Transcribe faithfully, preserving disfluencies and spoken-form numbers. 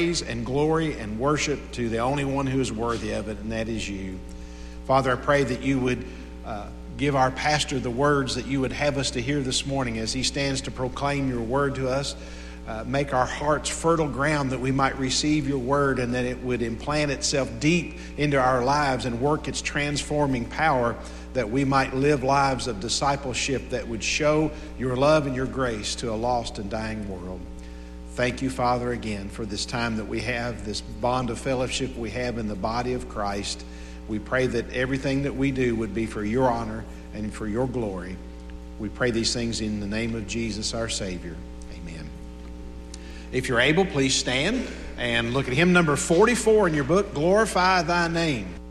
praise and glory and worship to the only one who is worthy of it, and that is you. Father, I pray that you would uh, give our pastor the words that you would have us to hear this morning as he stands to proclaim your word to us. Uh, make our hearts fertile ground that we might receive your word, and that it would implant itself deep into our lives and work its transforming power, that we might live lives of discipleship that would show your love and your grace to a lost and dying world. Thank you, Father, again for this time that we have, this bond of fellowship we have in the body of Christ. We pray that everything that we do would be for your honor and for your glory. We pray these things in the name of Jesus, our Savior. Amen. If you're able, please stand and look at hymn number forty-four in your book, Glorify Thy Name.